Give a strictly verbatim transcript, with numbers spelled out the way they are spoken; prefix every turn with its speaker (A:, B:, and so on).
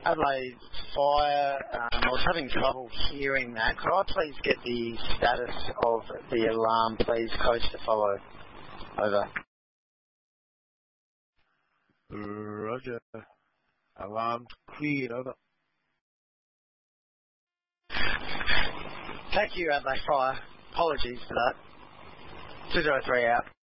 A: Adelaide Fire, um, I was having trouble hearing that. Could I please get the status of the alarm, please, coach, to follow? Over.
B: Roger. Alarm cleared, over.
A: Thank you, Adelaide Fire. Apologies for that. two zero three out.